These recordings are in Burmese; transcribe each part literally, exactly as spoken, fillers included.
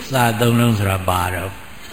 စာသုံးလုံးဆိုတာပါတော့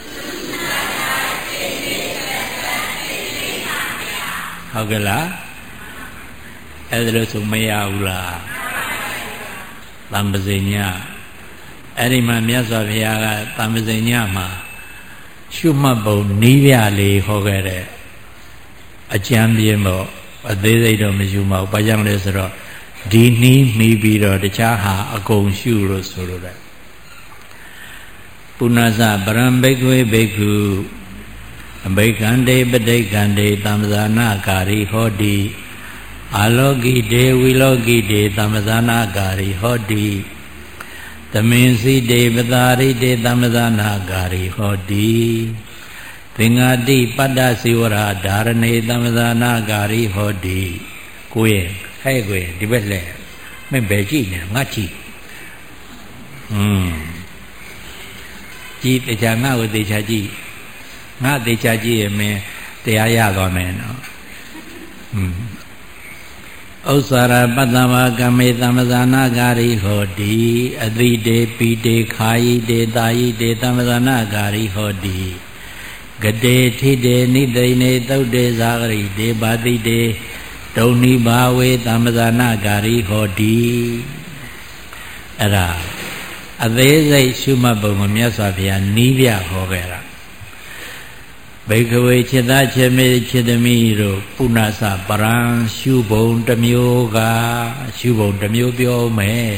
ဟုတ်ကဲ့လားအဲ့ဒါလို့ဆိုမရဘူးလားတမ္ပဇိညအဲ့ဒီမှာမြတ်စွာဘုရားကတမ္ပဇိညမှာရှုမှတ်ပုံနီးပြလေးဟောခဲ့တဲ့အကျမ်းပြင်းပေါ့အသေးစိတ်တော့မရှုမှဘူးဘာကြောင့်လဲဆိုတော့ဒီနီးမိပြီးတော့တခြားဟာအကုန်ရှုလို့ဆိုလိုတယ်ပုဏ္ဏစပရံဘိက္ခွေဘိက္ခုအဘိက္ခန္တေပဋိက္ခန္တေတမ္ပဇာနာကာရိဟောတိအာလောကိတေဝိလောကိတေတမ္ပဇာနာကာရိဟောတိသမင်စီတေပတာရိတေတမ္ပဇာနာကာရိဟောတိသင်္ဃာတိပတ္တစီဝရဓာရဏေတမ္ပဇာနာကာရိဟောတိကိုယ်ဟဲ့ကိုယ်ဒီဘက်လဲမင်းဘယ်ကြည့်နေငါကြည့်อืมကြည့်တရားငါ့ကိုသေချာကြည့်ငါသေချာကြည့်ရင်မင်းတရားရသွားမယ်နော်อืมဥစ္စာရပတ္တဝကမေတမ္ပဇာနာကာရိဟောတိအတိတေပိတေခာယိတေတာယိတေတမ္ပဇာနာကာရိဟောတိဂတေထိတေနိသိနေသုတ်တေဇာဂရိတေပါတိတေဒုံနိဘာဝေတမ္ပဇာနာကာရိဟောတိအဲ့ဒါအသေးစိတ်ရှုမှတ်ပုံကိုမြတ်စွာဘုရားနီးပြဟောခဲ့တာဘိက္ခဝေจิตသားจิตမေจิตသမီးတို့ပုဏ္ဏစပရံရှုပုံတစ်မျိုးကရှုပုံတစ်မျိုးပြောမယ်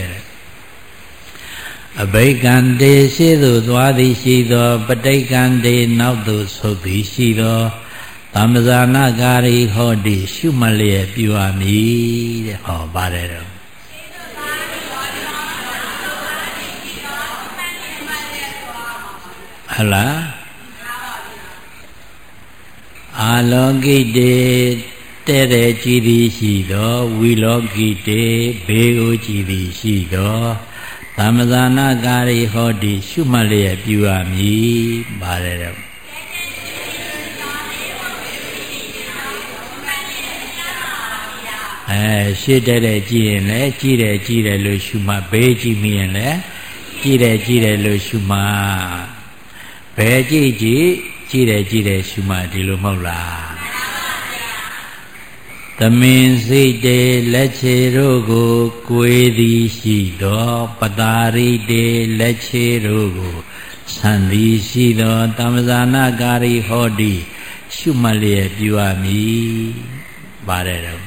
အဘိက္ခန္တေရှေ့သို့သွားသည်ရှိသောပဋိက္ခန္တေနောက်သို့ဆုတ်သည်ရှိသောတမ္ပဇာနာကာရိဟောတိရှုမှတ်လျက်ပြုရမည်တဲ့ဟောပါတယ်တော့ဟလားအာလောကိတေတဲ့တဲ့ကြည်သည်ရှိသောဝီလောကိတေဘေကိုကြည်သည်ရှိသောသမ္ပဇာနာကာရိဟောတိရှုမှတ်လျက်ပြုရမည်ပါတယ်တော့အဲရှေ့တဲ့တဲ့ကြည်ရင်လည်းကြည်တယ်ကြည်တယ်လို့ရှုမှတ်ဘေးကြည်မိရင်လည်းကြည်တယ်ကြည်တယ်လို့ရှုမှတ်ဘယ်ကြည်ကြည်ကြည်တယ်ကြည်တယ်ရှုမှတ်ဒီလိုမဟုတ်လားသမင်စိတ်တေလက်ခြေတို့ကိုကိုယ်သည်ရှိသောပတာရိတေလက်ခြေတို့ကိုဆံသည်ရှိသောတမ္ပဇာနာကာရိဟောတိရှုမှတ်လျက်ပြုရမည်ပါတယ်တော့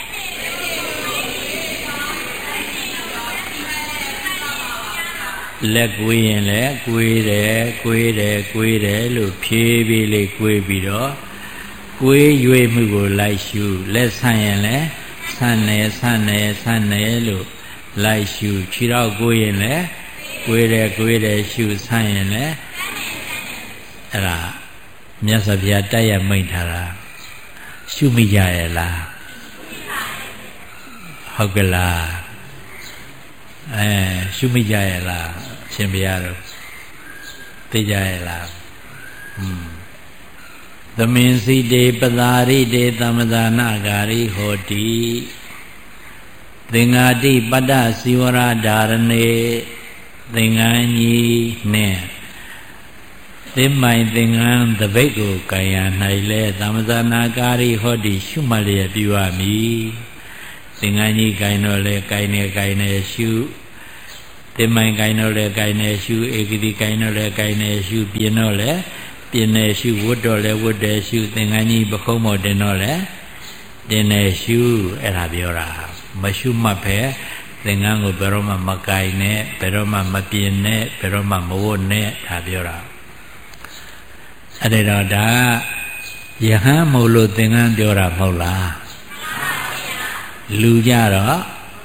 လက်ကွေးရင်လည်းကွေးတယ်ကွေးတယ်ကွေးတယ်လို့ဖြည်းဖြည်းလေးကွေးပြီးတော့ကွေးရွေမှုကိုလိုက်ရှုလက်ဆန့်ရင်လည်းဆန့်နေဆန့်နေဆန့်နေလို့လိုက်ရှုခြေတော့ကွေးရင်လည်းကွေးတယ်ကွေးတယ်ရှုဆန့်ရင်လည်းအဲ့ဒါမြတ်စွာဘုရားတိုက်ရမိန့်ထားတာရှုမိကြရဲ့လားဟုတ်ကလားအဲရှုမိကြရဲ့လားရှင်ဘုရားတို့သိကြရဲ့လားอืมသမင်စီတေပတာရိတေတမ္ပဇာနာကာရိဟောတိသင်္ဃာတိပတ္တစီဝရဓာရဏေသင်္ကန်းကြီးနဲ့သင်္မိုင်သင်္ကန်းတပိတ်ကိုကာယ၌လဲတမ္ပဇာနာကာရိဟောတိရှုမှတ်လျက်ပြုရမည်သင်္ကန်းကြီးကိုင်တော့လဲကိုင်နေကိုင်နေရှုသင်္မိုင်ကိုင်တော့လဲကိုင်နေရှုဧကတိကိုင်တော့လဲကိုင်နေရှုပြင်းတော့လဲပြင်းနေရှုဝတ်တော့လဲဝတ်တယ်ရှုသင်္ကန်းကြီးပခုံးမော်တင်တော့လဲတင်နေရှုအဲ့ဒါပြောတာမရှုမှတ်ပဲသင်္ကန်းကိုဘယ်တော့မှမကိုင်နဲ့ဘယ်တော့မှမပြင်းနဲ့ဘယ်တော့မှမဝတ်နဲ့ဒါပြောတာအဲ့ဒါတော့ဒါယဟန်မို့လို့သင်္ကန်းပြောတာမဟုတ်လားလူကြတော့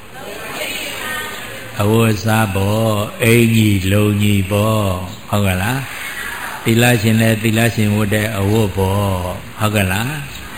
အဝတ်စားပေါ်အင်ကြီးလုံကြီးပေါ်ဟုတ်ကလားသီလရှင်လည်းသီလရှင်ဝတ်တဲ့အဝတ်ပေါ်ဟုတ်ကလား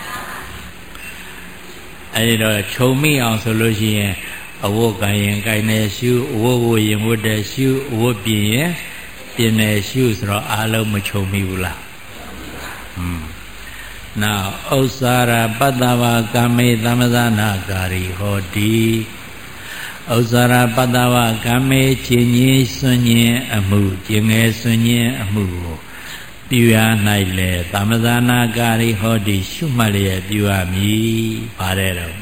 အဲဒီတော့ခြုံမိအောင်ဆိုလို့ရှိရင်အဝတ်ကိုင်ရင်ကိုင်နေရှုအဝတ်ဝတ်ရင်ဝတ်တဲ့ရှုအဝတ်ပြင်ရင်ပြင်နေရှုဆိုတော့အားလုံးမခြုံမိဘူးလားอืมnow ဥစ္စာရပတ္တဝကမေသမ္ပဇာနာကာရိဟောတိဥဇာရပတ္တဝကာမေခြင်းကြီးစွန့်ခြင်းအမှုကျင်ငယ်စွန့်ခြင်းအမှုကိုပြုရ၌လေသမဇာနာကာရိဟောတိရှုမှတ်လျက်ပြုရမည်ပါတယ်တော့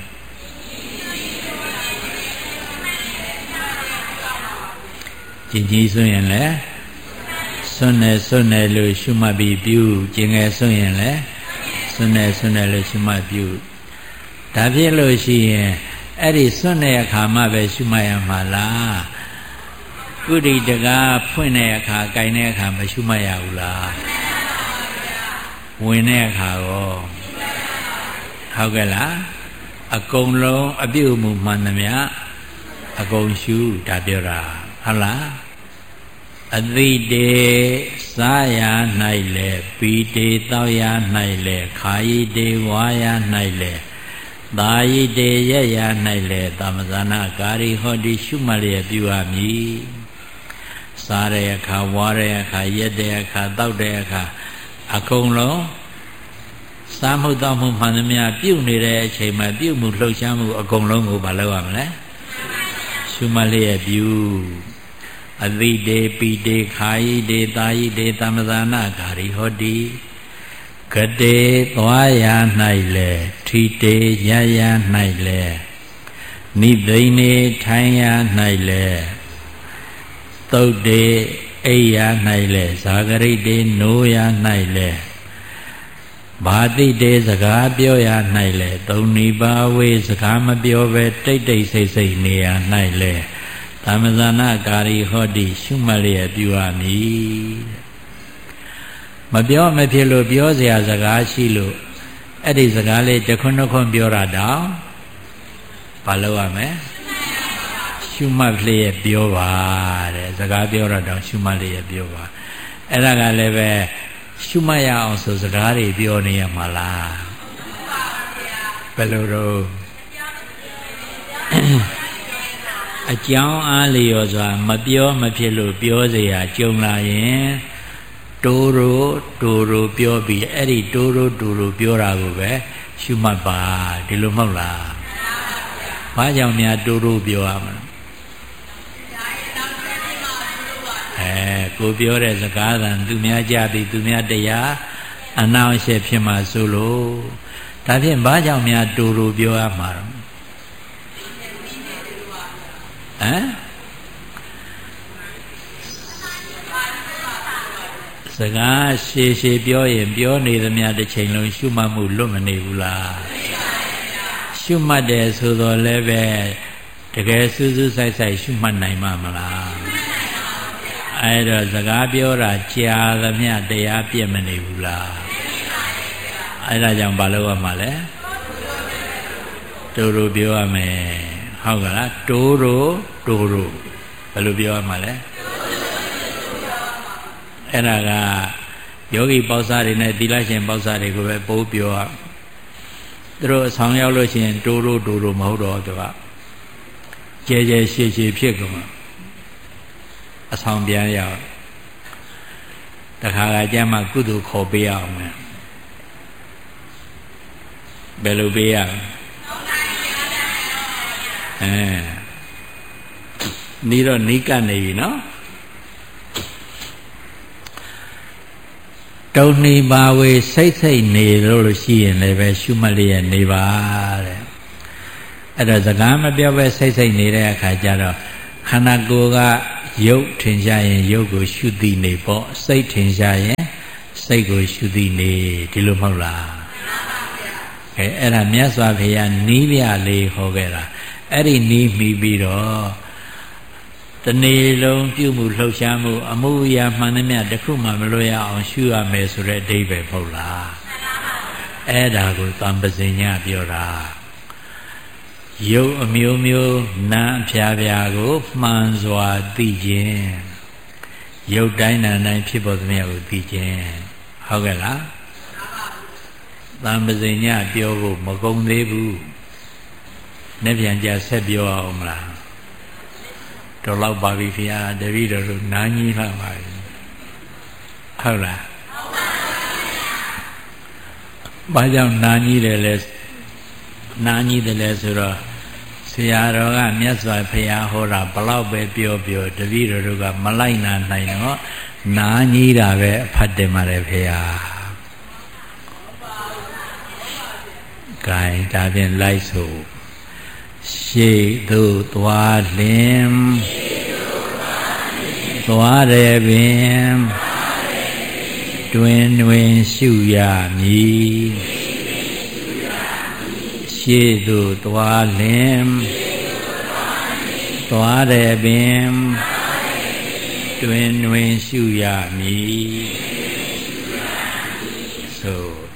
ကျင်ကြီးစွန့်ရင်လည်းစွန့်နေစွန့်နေလို့ရှုမှတ်ပြီးပြုကျင်ငယ်စွန့်ရင်လည်းစွန့်နေစွန့်နေလို့ရှုမှတ်ပြုဒါဖြစ်လို့ရှိရင်အဲ့ဒီစွန့်တဲ့အခါမှပဲရှုမှတ်ရမှာလားကုဋိတကားဖွင့်တဲ့အခါ၊ကြိုင်တဲ့အခါမရှုမှတ်ရဘူးလားဝင်တဲ့အခါရောဟုတ်ကဲ့လားအကုန်လုံးအပြုအမူမှန်သမျှအကုန်ရှုဒါပြောတာဟုတ်လားအတိတေစားရ၌လေပီတေတောက်ရ၌လေခာယိတေဝါရ၌လေသာယိတေရရ၌လေသမဇာနာကာရိဟောတိရှုမှတ်လျက်ပြုရမည်စားတဲ့အခါဝါတဲ့အခါရက်တဲ့အခါတောက်တဲ့အခါအကုန်လုံးစားမှုတောက်မှုမှန်သမျှပြုတ်နေတဲ့အချိန်မှာပြုတ်မှုလှုပ်ရှားမှုအကုန်လုံးကိုမလုပ်ရမလဲရှုမှတ်လျက်ပြုအတိတေပိတေခာယိတေသာယိတေသမဇာနာကာရိဟောတိကတေသွားရ၌လေထိတေရရ၌လေနိသိနေထိုင်ရ၌လေသုတ်တေအိယ၌လေဇာဂရိတေနိုးရ၌လေဘာတိတေစကားပြောရ၌လေသုံးနိပါဝေစကားမပြောပဲတိတ်တိတ်ဆိတ်ဆိတ်နေရ၌လေသမဇာနာကာရိဟောတိရှုမှတ်လျက်ပြုရမည်မပြောမဖြစ်လို့ပြောเสียစကားရှိလို့အဲ့ဒီစကားလေးတခွန်းတခွန်းပြောတာတောင်ဘာလုပ်ရမလဲရှုမှတ်လျက်ပြောပါတဲ့စကားပြောတာတောင်ရှုမှတ်လျက်ပြောပါအဲ့ဒါကလည်းပဲရှုမှတ်ရအောင်ဆိုစကားတွေပြောနေရမှာလားဘယ်လိုတော့အကြောင်းအားလျော်စွာမပြောမဖြစ်လို့ပြောเสียကြုံလာရင်တိုးရိုးတိုးရိုးပြောပြီးအဲ့ဒီတိုးရိုးတိုးရိုးပြောတာကိုပဲရှုမှတ်ပါဒီလိုမဟုတ်လားဘာကြောင့်များတိုးရိုးပြောရမလဲအဲကိုပြောတဲ့စကားသံသူများကြပြီးသူများတရားအနှောင့်အယှက်ဖြစ်မှာဆိုလို့ဒါဖြင့်ဘာကြောင့်များတိုးရိုးပြောရမှာတော့ဟမ်စကားရှည်ရှည်ပြောရင်ပြောနေသမျှတစ်ချိန်လုံးရှုမှတ်မှုလွတ်မနေဘူးလားရှုမှတ်တယ်ဆိုတော့လည်းပဲတကယ်စူးစူးဆိုင်ဆိုင်ရှုမှတ်နိုင်မှာမလားအဲ့တော့စကားပြောတာကြာသမျှတရားပြည့်မနေဘူးလားအဲ့ဒါကြောင့်ဘာလို့ရမှာလဲတိုးတိုးပြောရမယ်ဟုတ်ကလားတိုးတိုးတိုးတိုးဘယ်လိုပြောရမှာလဲအဲ့ဒါကယောဂီပေါစာတွေနဲ့သီလရှင်ပေါစာတွေကိုပဲပိုးပြောသူတို့အဆောင်ရောက်လို့ရှိရင်တိုးတိုးတိုးတိုးမဟုတ်တော့သူကကျဲကျဲရှည်ရှည်ဖြစ်ကုန်အဆောင်ပြန်ရောက်တခါကကြမ်းမှကုသိုလ်ခေါ်ပေးရအောင်မယ်ဘယ်လိုပေးရအဲနီးတော့နီးကပ်နေပြီနော်တုံနေပါဝေစိတ်စိတ်နေလို့လို့ရှိရင်လည်းပဲရှုမှတ်လျက်နေပါတဲ့အဲ့တော့စကားမပြောပဲစိတ်စိတ်နေတဲ့အခါကျတော့ခန္ဓာကိုယ်ကရုပ်ထင်ရှားရင်ရုပ်ကိုရှုသိနေပေါ့စိတ်ထင်ရှားရင်စိတ်ကိုရှုသိနေဒီလိုမဟုတ်လားအဲအဲ့ဒါမြတ်စွာဘုရားနီးပြလေးဟောခဲ့တာအဲ့ဒီနီးမိပြီးတော့တနေ့လုံးပြုမှုလှုပ်ရှားမှုအမှုအရာမှန်သမျှတစ်ခုမှမလွတ်ရအောင်ရှုရမယ်ဆိုတဲ့အဓိပ္ပာယ်မဟုတ်လားအဲ့ဒါကိုသံပဇိညပြောတာရုပ်အမျိုးမျိုးနာအဖျားဖျားကိုမှန်စွာသိခြင်းရုပ်တိုင်းနာတိုင်းဖြစ်ပေါ်သမျှကိုသိခြင်းဟုတ်ကဲ့လားသံပဇိညပြောဖို့မကုန်သေးဘူးနေ့ပြန်ကြဆက်ပြောအောင်မလားတော်လောက်ပါပြီခင်ဗျာတပည့်တော်တို့နားကြီးလှပါပြီဟုတ်လားဘာကြောင့်နားကြီးတယ်လဲနားကြီးတယ်လဲဆိုတော့ဆရာတော်ကမြတ်စွာဘုရားဟောတာဘလောက်ပဲပြောပြောတပည့်တော်တို့ကမလိုက်နာနိုင်တော့နာကြီးတာပဲအဖတ်တယ်မှာလေဘုရားဂိုင်းဒါဖြင့်လိုက်ဆိုရှေ့သို့သွားလင်သွားတယ်ပင်တွင်တွင်ရှုရမည်ရှေ့သို့သွားလင်သွားတယ်ပင်တွင်တွင်ရှုရမည်ဆို